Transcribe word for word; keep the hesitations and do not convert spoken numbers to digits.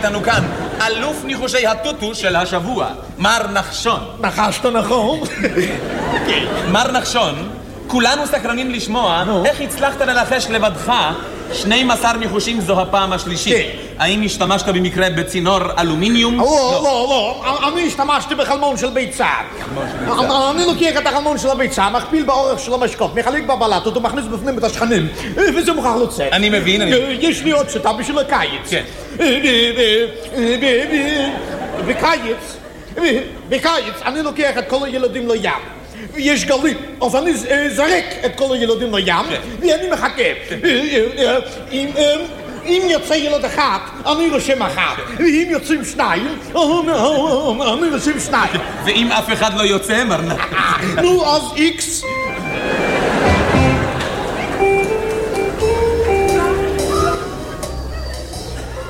איתנו כאן אלוף ניחושי הטוטו של השבוע, מר נחשון. נחשת נכון? מר נחשון, כולנו סקרנים לשמוע איך הצלחת לנחש לבדך שנים עשר ניחושים זו הפעם השלישית. האם השתמשת במקרה בצינור אלומיניום? לא, לא, לא. אני השתמשתי בחלמון של ביצה. אני לוקח את החלמון של הביצה, מכפיל באורך של המשקוף, מחליק בבלטות ומכניס בפנים את השכנים, וזה מוכרח לצאת. אני מבין, אני... יש לי עוד שיטה בשביל הקיץ. כן. בקיץ, בקיץ אני לוקח את כל הילדים לים. יש גלים, אז אני זרק את כל הילדים לים, ואני מחכה. אם יוצא ילד אחד, אני רושם אחת. ואם יוצאים שניים, אני רושם שניים. ואם אף אחד לא יוצא, מר נחשון? נו, אז איקס